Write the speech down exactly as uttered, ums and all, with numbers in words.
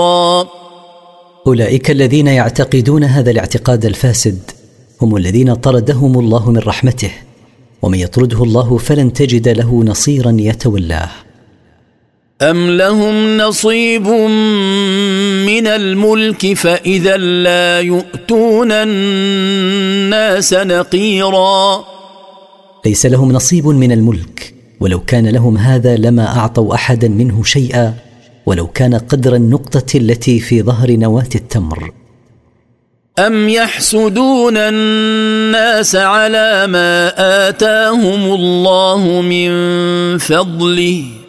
أولئك الذين يعتقدون هذا الاعتقاد الفاسد هم الذين طردهم الله من رحمته، ومن يطرده الله فلن تجد له نصيرا يتولاه. أم لهم نصيب من الملك فإذا لا يؤتون الناس نقيرا. ليس لهم نصيب من الملك، ولو كان لهم هذا لما أعطوا أحدا منه شيئا، ولو كان قدر النقطة التي في ظهر نواة التمر. أم يحسدون الناس على ما آتاهم الله من فضله